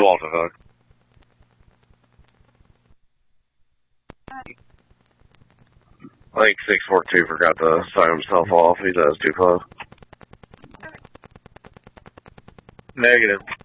Walter, Doug. I think 642 forgot to sign himself off. He's at his 2 club. Negative.